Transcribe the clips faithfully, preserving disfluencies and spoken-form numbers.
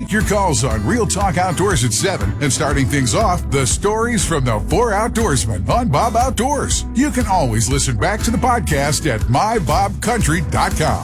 Take your calls on Real Talk Outdoors at seven. And starting things off, the stories from the four outdoorsmen on Bob Outdoors. You can always listen back to the podcast at my bob country dot com.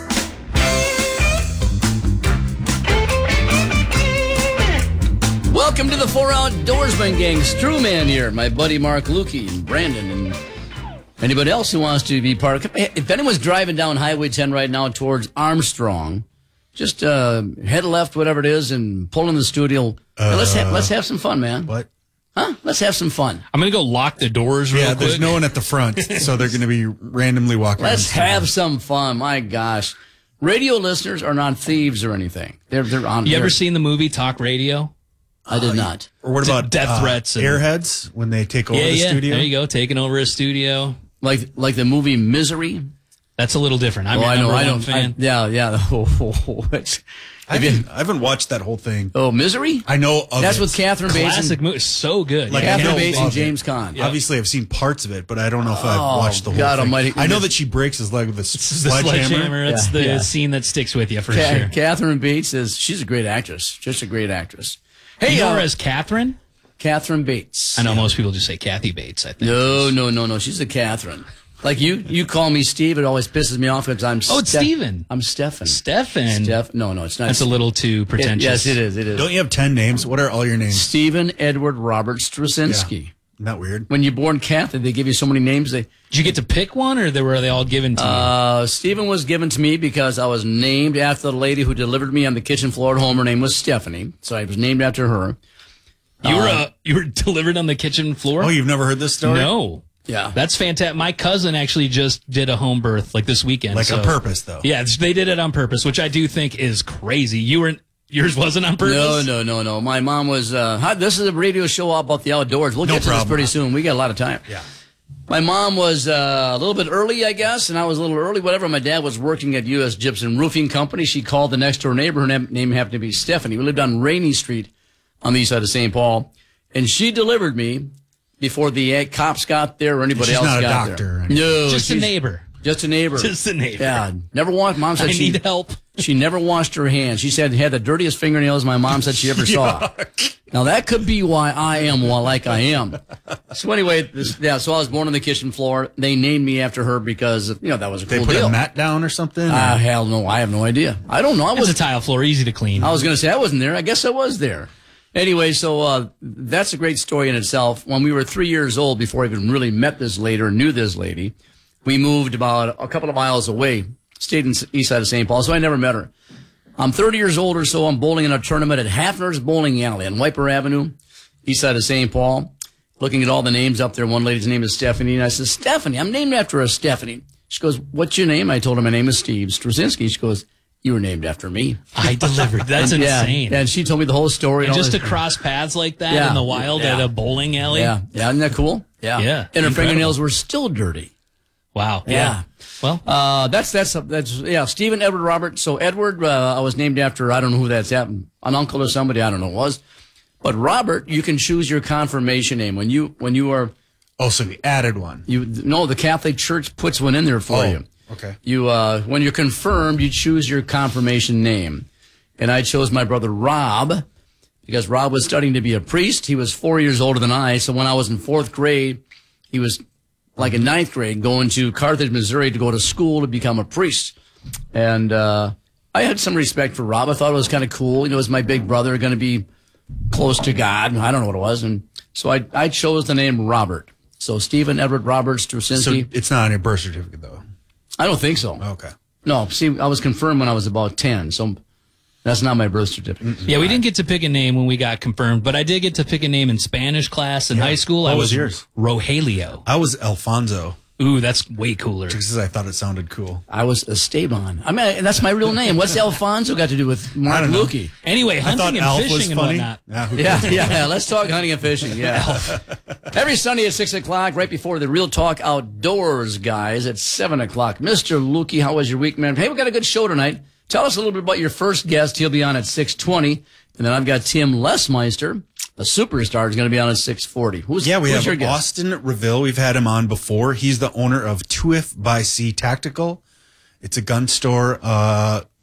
Welcome to the Four Outdoorsmen gang. Strewman here, my buddy Mark Lukey and Brandon and anybody else who wants to be part of it. If anyone's driving down Highway ten right now towards Armstrong, just uh, head left, whatever it is, and pull in the studio. Uh, let's have, let's have some fun, man. What? Huh? Let's have some fun. I'm going to go lock the doors real yeah, quick. there's no one at the front, so they're going to be randomly walking. Let's have some fun. My gosh. Radio listeners are not thieves or anything. They're they're on. You they're, ever seen the movie Talk Radio? I did not. Or what about Death uh, threats and- Airheads when they take over yeah, the yeah. studio? There you go, taking over a studio. Like like the movie Misery? That's a little different. I'm oh, your I know. number I one don't. fan. I, yeah, yeah. Oh, oh, oh, it's, I haven't, I haven't watched that whole thing. oh, Misery? I know of That's it. with Catherine Bates. Classic And, movie. So good. Like, yeah. I Catherine know Bates and of James it. Caan. Yeah. Obviously, I've seen parts of it, but I don't know if I've Oh, watched the whole God thing. almighty. I know that she breaks his leg with a It's the sledgehammer. sledgehammer. That's Yeah, the yeah. scene that sticks with you for Ca- sure. Catherine Bates is, she's a great actress. Just a great actress. Hey, You know uh, her as Catherine? Catherine Bates. I know most people just say Kathy Bates, I think. No, no, no, no. She's a Catherine. Like you, you call me Steve. It always pisses me off because I'm. Oh, it's Steph- Steven. I'm Stefan. Stefan. Steph. No, no, it's not. That's a little too It- pretentious. yes, it is. It is. Don't you have ten names? What are all your names? Stephen Edward Robert Straczynski. Yeah. Isn't that weird? When you're born Catholic, they give you so many names. They Did you get to pick one, or they were they all given to you? uh, Stephen was given to me because I was named after the lady who delivered me on the kitchen floor at home. Her name was Stephanie, so I was named after her. You were uh, uh, you were delivered on the kitchen floor? Oh, you've never heard this story? No. Yeah. That's fantastic. My cousin actually just did a home birth like this weekend. Like so- on purpose, though. Yeah, it's- they did it on purpose, which I do think is crazy. You were yours wasn't on purpose. No, no, no, no. My mom was. Uh, hi, this is a radio show all about the outdoors. We'll No get to this problem. pretty soon. We got a lot of time. Yeah. My mom was uh, a little bit early, I guess, and I was a little early. Whatever. My dad was working at U S Gypsum Roofing Company. She called the next door neighbor. Her name, name happened to be Stephanie. We lived on Rainey Street on the east side of Saint Paul, and she delivered me before the uh, cops got there or anybody She's else not a got doctor or there. anything. No, Just a she's neighbor. Just a neighbor. Just a neighbor. Yeah, never washed. Mom said I she need help. She never washed her hands. She said had the dirtiest fingernails my mom said she ever saw. Now that could be why I am well, like I am. So anyway, this, yeah. So I was born on the kitchen floor. They named me after her because you know that was a They cool put deal. a mat down or something? Ah, or- hell no, I have no idea. I don't know. I It's was a tile floor, easy to clean. I was going to say I wasn't there. I guess I was there. Anyway, so uh, that's a great story in itself. When we were three years old, before I even really met this lady or knew this lady, we moved about a couple of miles away, stayed in the east side of Saint Paul, so I never met her. I'm thirty years old or so. I'm bowling in a tournament at Hafner's Bowling Alley on Wiper Avenue, east side of Saint Paul. Looking at all the names up there, one lady's name is Stephanie, and I said, Stephanie, I'm named after a Stephanie. She goes, what's your name? I told her my name is Steve Straczynski. She goes, you were named after me. I delivered. That's And, yeah, insane. and she told me the whole story. And all just this- to cross paths like that Yeah. in the wild Yeah. at a bowling alley. Yeah, yeah, isn't that cool? Yeah, Yeah, And her incredible. fingernails were still dirty. Wow. Yeah. Yeah. Well, Uh, that's that's that's yeah. Stephen Edward Robert. So Edward, uh, I was named after. I don't know who that's at. An uncle or somebody. I don't know who it was. But Robert, you can choose your confirmation name when you when you are Oh, so we added one. you. No, the Catholic Church puts one in there for Oh, you. okay. You uh, when you're confirmed, you choose your confirmation name, and I chose my brother Rob because Rob was studying to be a priest. He was four years older than I, so when I was in fourth grade, he was like in ninth grade going to Carthage, Missouri to go to school to become a priest. And uh, I had some respect for Rob. I thought it was kind of cool. You know, it was my big brother, going to be close to God. I don't know what it was, and so I I chose the name Robert. So Stephen Edward Robert So Straczynski. it's not on your birth certificate, though. I don't think so. Okay. No, see, I was confirmed when I was about ten, so that's not my birth certificate. yeah, we didn't get to pick a name when we got confirmed, but I did get to pick a name in Spanish class in high school. What I was was yours? Rogelio. I was Alfonso Ooh, that's way cooler. because I thought it sounded cool. I was Esteban. I mean, that's my real name. What's Alfonso got to do with I Mark don't know. Lukey? Anyway, I hunting thought and Alf was fishing and funny. whatnot. Yeah, who Yeah, cares? yeah. Let's talk hunting and fishing. Yeah. Every Sunday at six o'clock, right before the Real Talk Outdoors guys at seven o'clock. Mister Lukey, how was your week, man? Hey, we got a good show tonight. Tell us a little bit about your first guest. He'll be on at six twenty. And then I've got Tim Lesmeister, a superstar, is going to be on at six forty. Who's, Yeah, we who's your have guest? Austin Reville. We've had him on before. He's the owner of two F by Sea Tactical. It's a gun store uh,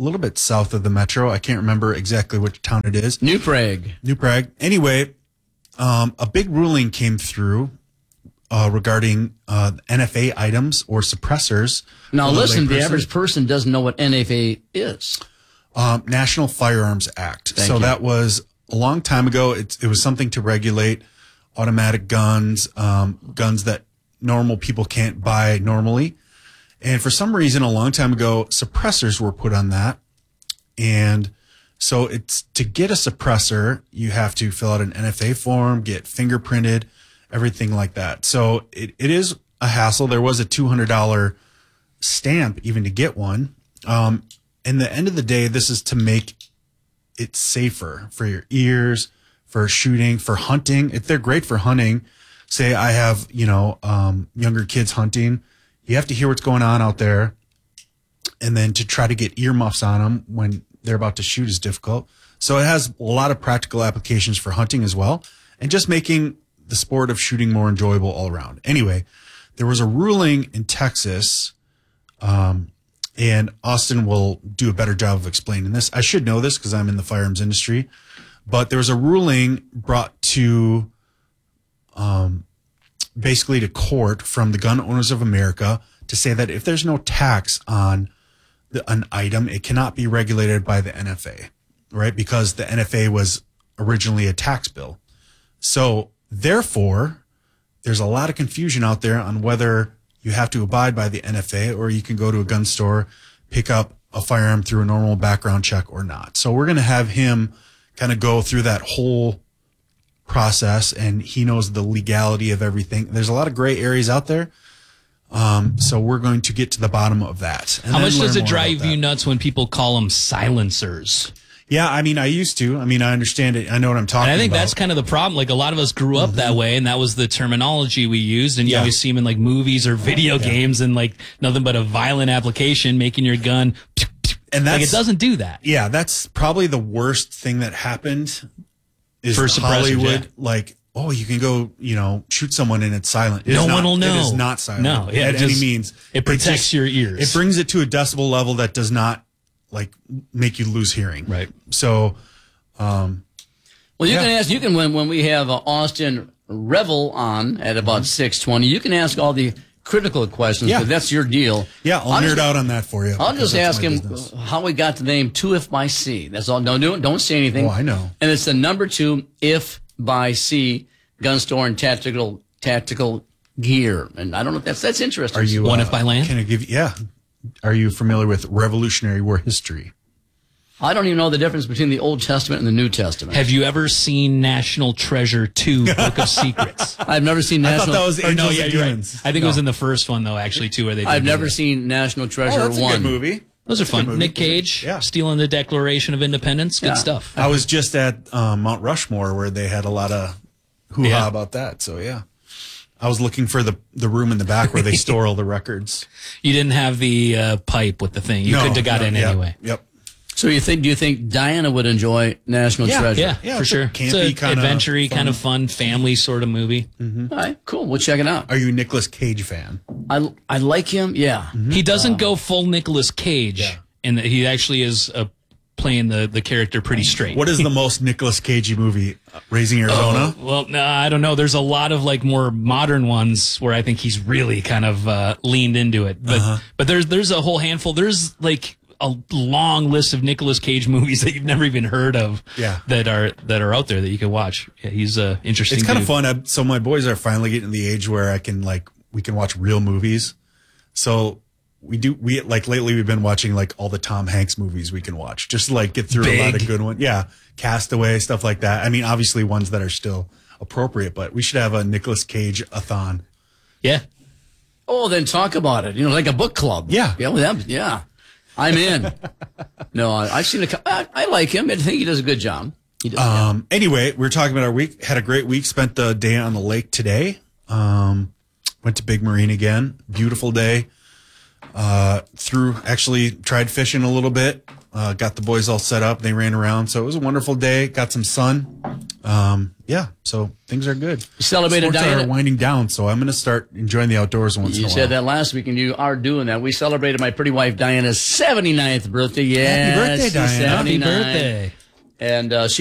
little bit south of the metro. I can't remember exactly which town it is. New Prague. New Prague. Anyway, um, a big ruling came through uh, regarding uh, N F A items or suppressors. Now, for listen, the layperson. average person doesn't know what N F A is. Um, National Firearms Act. Thank so you. that was a long time ago. It's, it was something to regulate automatic guns, um, guns that normal people can't buy normally. And for some reason, a long time ago, suppressors were put on that. And so it's to get a suppressor, you have to fill out an N F A form, get fingerprinted, everything like that. So it, it is a hassle. There was a two hundred dollars stamp even to get one. Um, in the end of the day, this is to make it safer for your ears, for shooting, for hunting. If they're great for hunting, say I have, you know, um, younger kids hunting, you have to hear what's going on out there. And then to try to get earmuffs on them when they're about to shoot is difficult. So it has a lot of practical applications for hunting as well, and just making the sport of shooting more enjoyable all around. Anyway, there was a ruling in Texas, um, and Austin will do a better job of explaining this. I should know this because I'm in the firearms industry, but there was a ruling brought to, um, basically to court from the Gun Owners of America to say that if there's no tax on the, an item, it cannot be regulated by the N F A, right? Because the N F A was originally a tax bill. So therefore, there's a lot of confusion out there on whether you have to abide by the N F A or you can go to a gun store, pick up a firearm through a normal background check or not. So we're going to have him kind of go through that whole process, and he knows the legality of everything. There's a lot of gray areas out there. Um, so we're going to get to the bottom of that. And How then much learn does it more drive about you that. nuts when people call them silencers? Yeah, I mean, I used to. I mean, I understand it. I know what I'm talking And I think about. that's kind of the problem. Like, a lot of us grew up that way, and that was the terminology we used. And you Yeah. always see them in like movies or video games, and like nothing but a violent application, making your gun. And Like, that's, it doesn't do that. yeah, that's probably the worst thing that happened is For suppressors, Hollywood. yeah. Like, oh, you can go, you know, shoot someone and it's silent. It No is not- one will know. It is not silent. No, yeah, at it just- any means. it protects just- your ears. It brings it to a decibel level that does not like make you lose hearing. Right. So, Well, you Yeah. can ask, you can, when, when we have uh, Austin Revel on at about six twenty, you can ask all the critical questions, Yeah. but that's your deal. yeah, I'll, I'll nerd just- out on that for you. I'll because just that's ask my him business. how we got the name two if by C. That's all. Don't do Don't say anything. Oh, I know. And it's the number two if by C gun store and tactical tactical gear. And I don't know if that's that's interesting. Are you One uh, if by land? Can I give you? Yeah. Are you familiar with Revolutionary War history? I don't even know the difference between the Old Testament and the New Testament. Have you ever seen National Treasure two, Book of Secrets? I've never seen I National. thought that was Or no, Angels yeah, and you're right. Demons. I think it was in the first one, though, actually, too, where they did I've never that. seen National Treasure Oh, that's a one. good movie. Those are That's a good fun. movie. Nick Cage, Yeah. stealing the Declaration of Independence. Good Yeah. stuff. I was just at um, Mount Rushmore where they had a lot of hoo-ha Yeah. about that. So, yeah. I was looking for the, the room in the back where they store all the records. You didn't have the uh, pipe with the thing. You No, couldn't have got no, in yep, anyway. Yep. So you think? Do you think Diana would enjoy National Yeah, Treasure? Yeah, Yeah, for it's a sure. campy it's a kinda adventure-y, fun- kind of fun, family sort of movie. All right, cool. We'll check it out. Are you a Nicolas Cage fan? I I like him. Yeah. He doesn't go full Nicolas Cage, Yeah. and that he actually is uh, playing the, the character pretty straight. What is the most Nicolas Cagey movie? Uh, Raising Arizona? Well, no, I don't know. There's a lot of like more modern ones where I think he's really kind of uh, leaned into it. But Uh-huh. but there's there's a whole handful. There's like a long list of Nicolas Cage movies that you've never even heard of. Yeah. That are that are out there that you can watch. Yeah, he's uh, interesting. It's kind of dude. fun. I, so my boys are finally getting to the age where I can like we can watch real movies. So we do we like lately we've been watching like all the Tom Hanks movies we can watch just to like get through a lot of Big. good ones. Yeah, Castaway, stuff like that. I mean, obviously ones that are still appropriate, but we should have a Nicolas Cage a-thon. Yeah. Oh, then talk about it. You know, like a book club. Yeah. Yeah. Well, that, yeah. I'm in. no, I, I've seen a. cou- I, I like him. I think he does a good job. He does. Um, anyway, we were talking about our week. Had a great week. Spent the day on the lake today. Um, went to Big Marine again. Beautiful day. Uh, through actually tried fishing a little bit. Uh, got the boys all set up. They ran around. So it was a wonderful day. Got some sun. Um, yeah, so things are good. You celebrated Sports Diana. are winding down, so I'm going to start enjoying the outdoors once in You a while. said that last week, and you are doing that. We celebrated my pretty wife Diana's seventy-ninth birthday. Yes, birthday, Diana. Happy seventy-nine. birthday. And uh, she